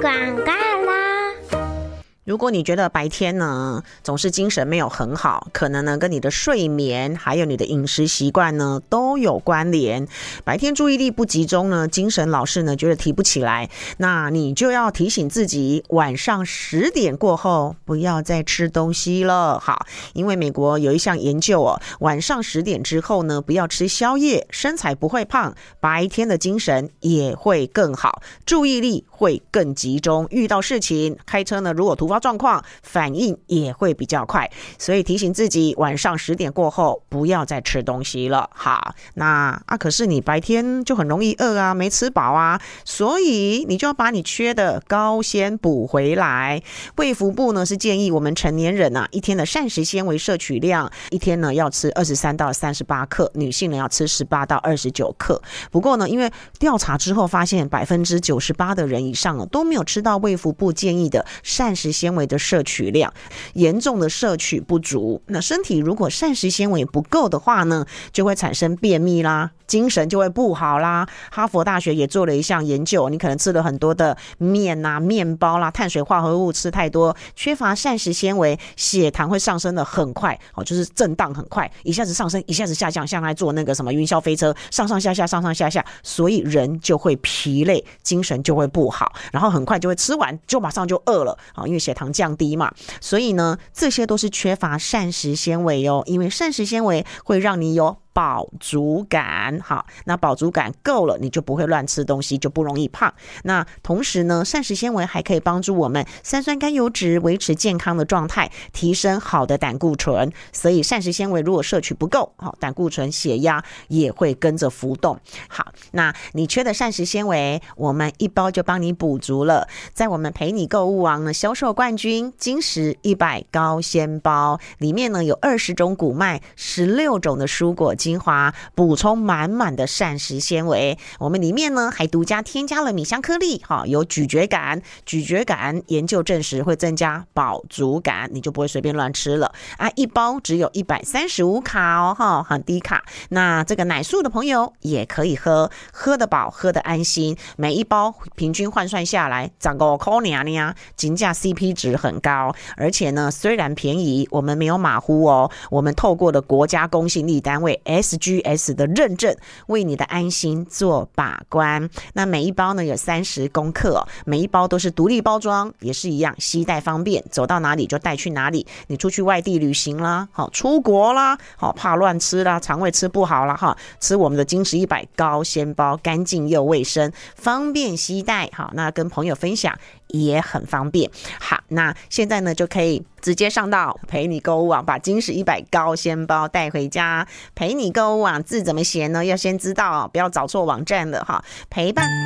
广告啦。 如果你觉得白天呢总是精神没有很好，可能呢跟你的睡眠还有你的饮食习惯呢都有关联。白天注意力不集中呢，精神老是呢觉得提不起来，那你就要提醒自己，晚上10点过后不要再吃东西了。好，因为美国有一项研究晚上10点之后呢不要吃宵夜，身材不会胖，白天的精神也会更好，注意力会更集中，遇到事情开车呢如果突发状况反应也会比较快，所以提醒自己晚上10点过后不要再吃东西了。好，那可是你白天就很容易饿啊，没吃饱啊，所以你就要把你缺的高纤补回来。卫福部呢是建议我们成年人一天的膳食纤维摄取量一天呢要吃23到38克，女性呢要吃18到29克。不过呢，因为调查之后发现98%的人以上都没有吃到卫福部建议的膳食纤维的摄取量，严重的摄取不足。那身体如果膳食纤维不够的话呢，就会产生便秘啦，精神就会不好啦。哈佛大学也做了一项研究，你可能吃了很多的面啊、面包啦、碳水化合物吃太多，缺乏膳食纤维，血糖会上升的很快，就是震荡很快，一下子上升一下子下降，像在坐那个什么云霄飞车，上上下下上上下下，所以人就会疲累，精神就会不好，然后很快就会吃完就马上就饿了，因为血糖降低嘛。所以呢，这些都是缺乏膳食纤维因为膳食纤维会让你有饱足感。好，那饱足感够了，你就不会乱吃东西，就不容易胖。那同时呢，膳食纤维还可以帮助我们三酸甘油脂维持健康的状态，提升好的胆固醇。所以膳食纤维如果摄取不够，胆固醇、血压也会跟着浮动。好，那你缺的膳食纤维，我们一包就帮你补足了。在我们陪你购物网呢，销售冠军精实100高纤包，里面呢有20种谷麦，16种的蔬果精华，补充满满的膳食纤维。我们里面呢还独家添加了米香颗粒，有咀嚼感，咀嚼感研究证实会增加饱足感，你就不会随便乱吃了一包只有135卡很低卡。那这个奶素的朋友也可以喝得饱，喝得安心。每一包平均换算下来15块而已，金价 CP 值很高。而且呢，虽然便宜，我们没有马虎我们透过的国家公信力单位 SGS 的认证，为你的安心做把关。那每一包呢有30公克每一包都是独立包装，也是一样携带方便，走到哪里就带去哪里。你出去外地旅行啦，出国啦，怕乱吃啦，肠胃吃不好啦，吃我们的精实100高纤包，干净又卫生，方便携带。好，那跟朋友分享也很方便。好，那现在呢就可以直接上到陪你购物网，把精实100高纤包带回家。陪你购物网字怎么写呢？要先知道不要找错网站了陪伴